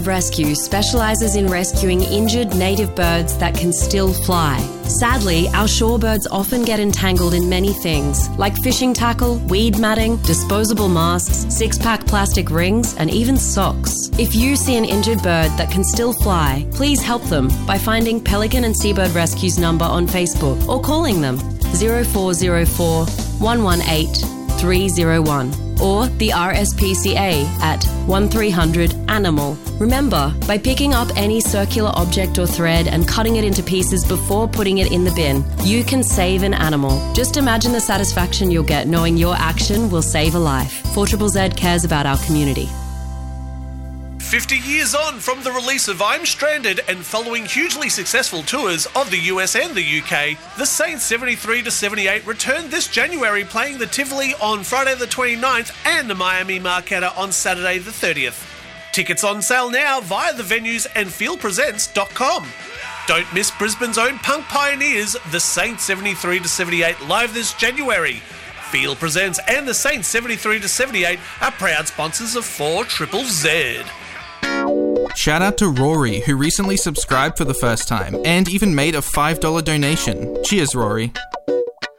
Rescue specialises in rescuing injured native birds that can still fly. Sadly, our shorebirds often get entangled in many things, like fishing tackle, weed matting, disposable masks, six-pack plastic rings, and even socks. If you see an injured bird that can still fly, please help them by finding Pelican and Seabird Rescue's number on Facebook or calling them 0404 118 301 or the RSPCA at 1300 Animal. Remember, by picking up any circular object or thread and cutting it into pieces before putting it in the bin, you can save an animal. Just imagine the satisfaction you'll get knowing your action will save a life. 4ZZZ cares about our community. 50 years on from the release of I'm Stranded and following hugely successful tours of the US and the UK, the Saints 73-78 returned this January, playing the Tivoli on Friday the 29th and the Miami Marquetta on Saturday the 30th. Tickets on sale now via the venues and fieldpresents.com. Don't miss Brisbane's own punk pioneers, the Saints 73-78 live this January. Field Presents and the Saints 73-78 are proud sponsors of 4ZZZ. Shout out to Rory, who recently subscribed for the first time and even made a $5 donation. Cheers, Rory.